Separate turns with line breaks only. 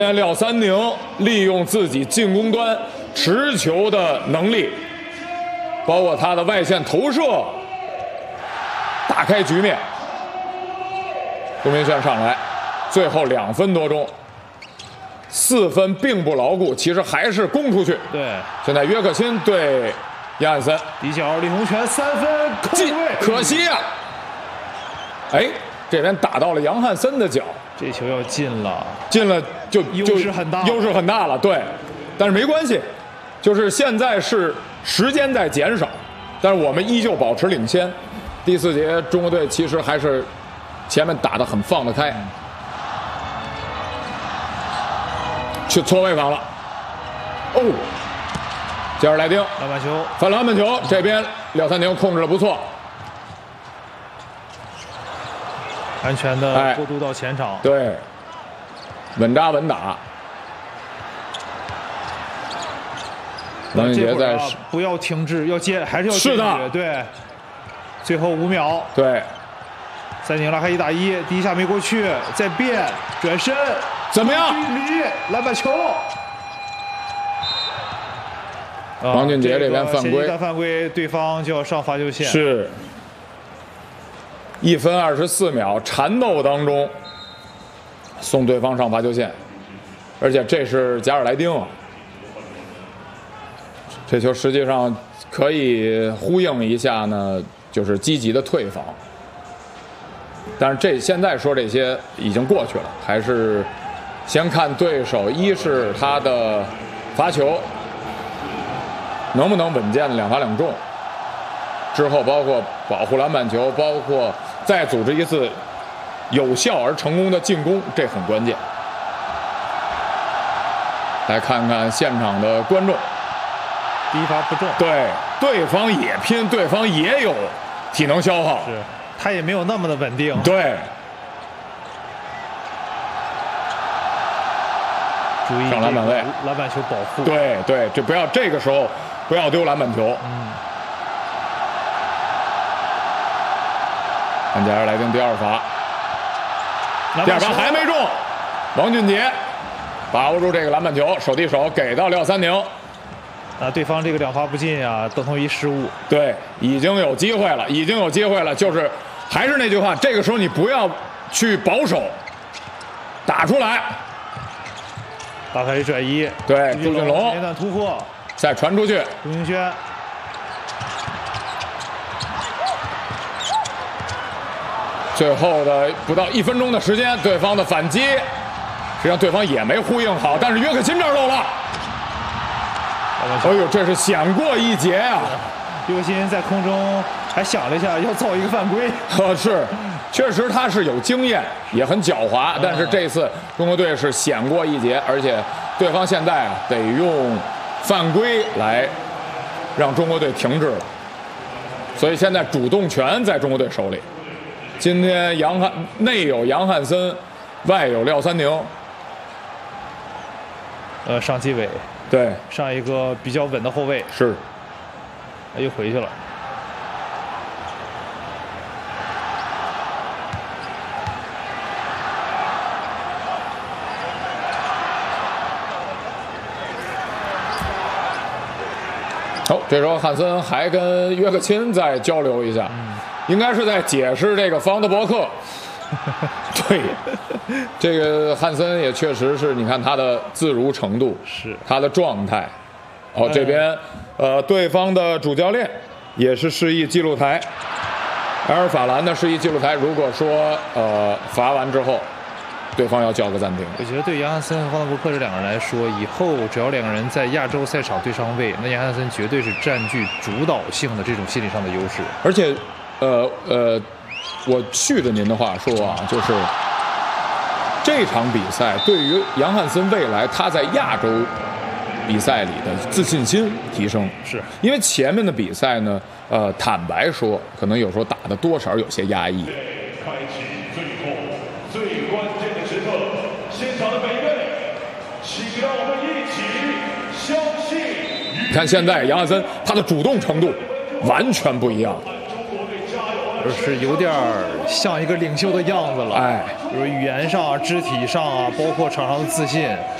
廖三宁利用自己进攻端持球的能力，包括他的外线投射，打开局面。杜明轩上来，最后2分多钟，4分并不牢固，其实还是攻出去。
对，
现在约克辛对杨汉森，
底角李洪权3分
进，可惜呀、哎，这边打到了杨汉森的脚。
这球要进了，
进了就
优势很大，
优势很大了。对，但是没关系，就是现在是时间在减少，但是我们依旧保持领先。第4节中国队其实还是前面打得很放得开，去错位防了。哦，接着莱丁
篮板球，
反篮板球，这边廖三宁控制得不错。
安全的过渡到前场，
对，稳扎稳打。王俊杰在
不要停滞，要接，还是要
是的，
对。最后5秒，
对，
三宁拉开1打1，第一下没过去，再变转身，
怎么样？
距离篮板球。
王俊杰这边犯规，
犯规，对方就要上罚球线。
是。1分24秒，缠斗当中送对方上罚球线，而且这是加尔莱丁啊。这球实际上可以呼应一下呢，就是积极的退防。但是现在说这些已经过去了，还是先看对手，一是他的罚球能不能稳健的2罚2中，之后包括保护篮板球，包括再组织一次有效而成功的进攻，这很关键。来看看现场的观众，
第一罚不中，
对，对方也拼，对方也有体能消耗，
是，他也没有那么的稳定。
对，
注意
上篮板位，
篮板球保护。
对对，这不要这个时候不要丢篮板球。看加尔莱丁第2罚，第2罚还没中，王俊杰把握住这个篮板球，手递手给到廖三宁。
对方这个2罚不进啊，等同于失误。对，
已经有机会了，已经有机会了，就是还是那句话，这个时候你不要去保守，打出来，
大开转移。
对，朱俊龙
前段突破，
再传出去，
杜明轩。
最后的不到1分钟的时间，对方的反击，实际上对方也没呼应好，但是约克辛这儿漏了。哎呦，这是险过一劫呀！
约克辛在空中还想了一下，要造一个犯规。
是，确实他是有经验，也很狡猾，但是这次中国队是险过一劫，而且对方现在啊得用犯规来让中国队停滞了，所以现在主动权在中国队手里。今天内有杨汉森，外有廖三宁。
上纪委，
对，
上一个比较稳的后卫
是，
又回去了。
这时候汉森还跟约克辛在交流一下。应该是在解释这个方德伯克。对，这个汉森也确实是，你看他的自如程度，
是
他的状态。这边对方的主教练也是示意记录台，埃尔法兰的示意记录台，如果说罚完之后，对方要叫个暂停。
我觉得对杨汉森和方德伯克这2个人来说，以后只要2个人在亚洲赛场对上位，那杨汉森绝对是占据主导性的这种心理上的优势，
而且。我续着您的话说啊，就是这场比赛对于杨汉森未来他在亚洲比赛里的自信心提升，
是
因为前面的比赛呢，坦白说，可能有时候打的多少有些压抑。
开启最后最关键的时刻，现场的每位，请让我们一起相信。
你看现在杨汉森他的主动程度完全不一样。
就是有点像一个领袖的样子了。
哎，
比如语言上啊、肢体上啊，包括场上的自信，